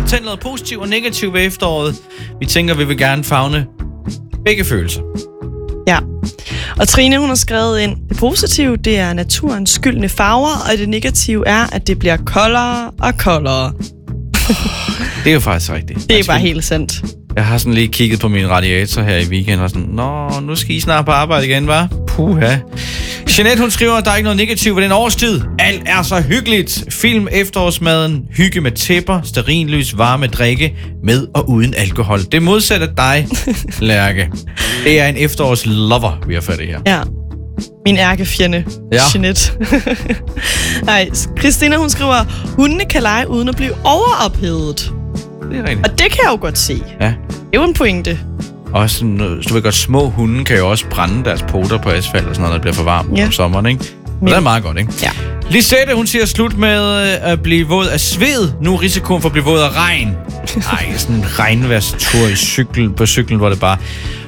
Fortæl noget positivt og negativt ved efteråret. Vi tænker, vi vil gerne favne begge følelser. Ja. Og Trine, hun har skrevet ind, det positive, det er naturens skyldne farver, og det negative er, at det bliver koldere og koldere. Det er jo faktisk rigtigt. Det er bare helt sandt. Jeg har sådan lige kigget på min radiator her i weekenden og sådan, nu skal I snart på arbejde igen, hva'? Puha. Jeanette, hun skriver, at der er ikke noget negativt ved den årstid. Alt er så hyggeligt. Film, efterårsmaden, hygge med tæpper, stearinlys, varme drikke, med og uden alkohol. Det modsætter dig, Lærke. Det er en efterårslover, vi har fat i her. Ja. Min ærkefjende, Jeanette. Nej, Christina, hun skriver, hundene kan lege uden at blive overophedet. Det er rigtigt. Og det kan jeg jo godt se. Ja. Det er jo en pointe. Og sådan, du ved godt, små hunde kan jo også brænde deres poter på asfalt og sådan noget, når det bliver for varmt om sommeren, ikke? Og det er meget godt, ikke? Ja. Lisette, hun siger slut med at blive våd af sved. Nu er risikoen for at blive våd af regn. Ej, sådan en regnværstur på cyklen, hvor det bare...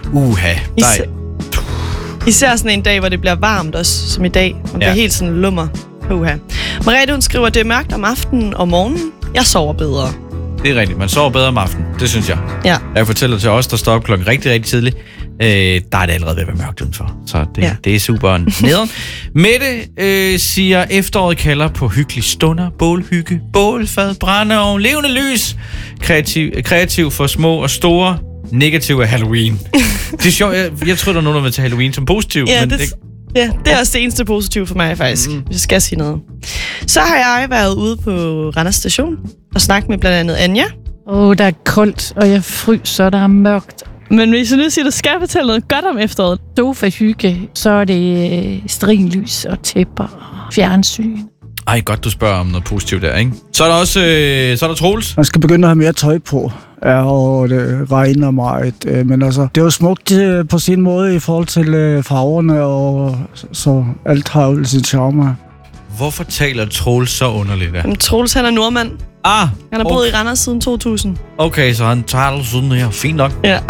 Især sådan en dag, hvor det bliver varmt også, som i dag. Man bliver helt sådan lummer. Merete, hun skriver, det er mørkt om aftenen og morgenen. Jeg sover bedre. Det er rigtigt. Man sover bedre om aftenen. Det synes jeg. Ja. Jeg fortæller til os, der står op klokken rigtig, rigtig tidligt. Der er det allerede ved at være mørkt udenfor. Så det er super nederen. Mette siger, efteråret kalder på hyggelige stunder, bålhygge, bålfad, brændeovn, levende lys. Kreativ for små og store. Negativ er Halloween. Det er sjovt. Jeg tror, der er nogen, der vil tage Halloween som positiv. Ja, men det er også det eneste positive for mig, faktisk. Hvis jeg skal sige noget. Så har jeg været ude på Randers Station og snakket med blandt andet Anja. Der er koldt, og jeg fryser, der er mørkt. Men hvis jeg nu siger, at du skal fortælle noget godt om efteråret. Sofa-hygge, så er det stearinlys og tæpper og fjernsyn. Ej, godt du spørger om noget positivt der, ikke? Så er der også så er der Troels. Man skal begynde at have mere tøj på, og det regner meget. Men altså, det er jo smukt på sin måde i forhold til farverne, og så alt har jo sin charme. Hvorfor taler Troels så underligt der? Troels, han er nordmand. Han har boet i Randers siden 2000. Okay, så han taler sådan her. Fint nok. Ja.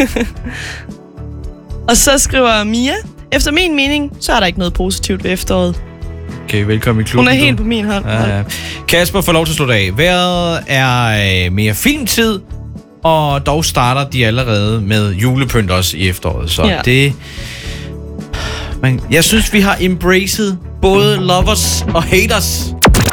Og så skriver Mia, efter min mening, så er der ikke noget positivt ved efteråret. Okay, velkommen i klubben. Hun er helt på min hånd. Ja. Kasper får lov til at slutte af. Vejret er mere filmtid, og dog starter de allerede med julepynt også i efteråret. Så det... Jeg synes, vi har embraced både lovers og haters.